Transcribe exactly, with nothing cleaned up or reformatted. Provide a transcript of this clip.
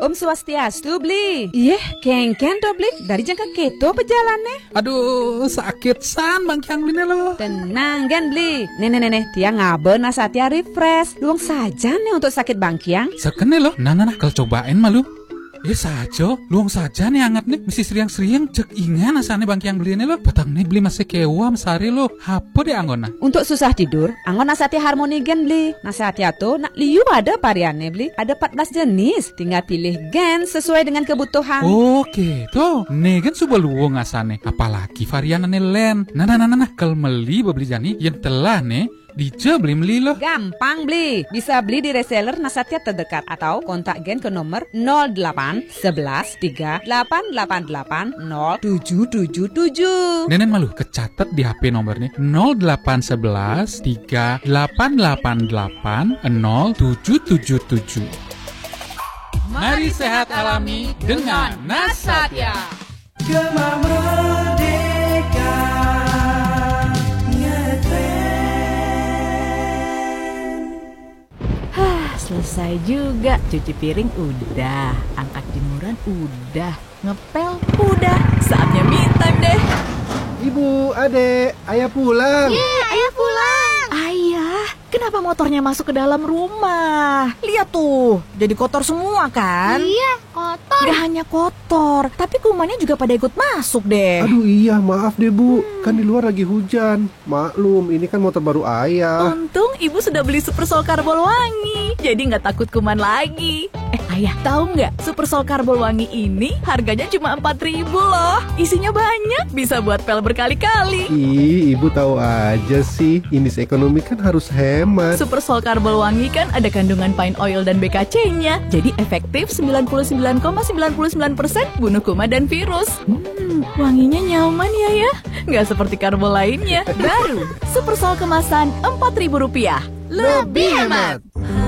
Om Swastiastu, Bli. Iya, kengken do, Bli. Dari jangka keto pejalannya. Aduh, sakit san Bang Kyang Bli lo. Tenang kan, Bli. Nenek-nenek, tiang ngabe nasatia refresh. Luang saja nih untuk sakit Bang Kyang. Sekene lo, nah nah nah, kalau cobain malu. Eh saja, luang saja nih anget nih. Mesti seriang-seriang cek ingan asane Bang Kyang beli nih lo. Petang nih beli masih kewa mesari lo. Apa deh anggona? Untuk susah tidur, anggon nasati harmoni gen beli. Nasati tuh nak liu ada variannya beli. Ada empat belas jenis. Tinggal pilih gen sesuai dengan kebutuhan. Oke, tuh. Nih kan sudah luang asane. Apalagi variannya len. Nah nah nah nah, kalau meli beli jani yang telah nih. Dija beli beli loh. Gampang beli. Bisa beli di reseller Nasatya terdekat atau kontak Gen ke nomor nol delapan sebelas tiga delapan delapan delapan nol tujuh tujuh tujuh. Nenek malu kecatat di H P nomornya nol delapan sebelas tiga delapan delapan delapan nol tujuh tujuh tujuh. Mari sehat alami dengan Nasatya. Gema Merdeka. Selesai juga, cuci piring udah, angkat jemuran udah, ngepel udah, saatnya me time deh. Ibu, adek, ayah pulang. Yeay, ayah pulang. Ayah, kenapa motornya masuk ke dalam rumah? Lihat tuh, jadi kotor semua kan? Iya, kotor. Gak hanya kotor, tapi kumannya juga pada ikut masuk deh. Aduh iya, maaf deh bu, hmm. kan di luar lagi hujan. Maklum, ini kan motor baru ayah. Untung ibu sudah beli Super Sol Karbol Wangi, jadi gak takut kuman lagi. Eh ayah, tahu nggak? Super Sol Karbol Wangi ini harganya cuma empat ribu loh. Isinya banyak, bisa buat pel berkali-kali. Ih, ibu tahu aja sih. Indeks ekonomi kan harus hemat. Super Sol Karbol Wangi kan ada kandungan pine oil dan B K C-nya. Jadi efektif sembilan puluh sembilan koma sembilan puluh sembilan persen bunuh kuman dan virus. Hmm, wanginya nyaman ya ya. Nggak seperti karbol lainnya. Baru Super Sol kemasan empat ribu rupiah. Lebih hemat.